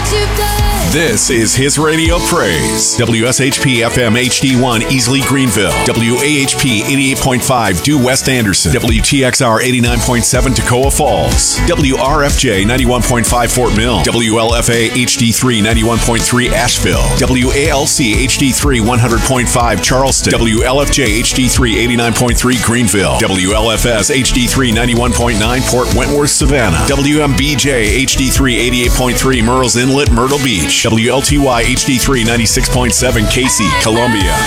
you've done. This is His Radio Praise. WSHP FM HD1 Easley Greenville. WAHP 88.5 Due West Anderson. WTXR 89.7 Toccoa Falls. WRFJ 91.5 Fort Mill. WLFA HD3 91.3 Asheville. WALC HD3 100.5 Charleston. WLFJ HD3 89.3 Greenville. WLFS HD3 91.9 Port Wentworth Savannah. WMBJ HD3 88.3 Murrells Inlet Myrtle Beach. WLTY HD3 96.7 Casey, Columbia.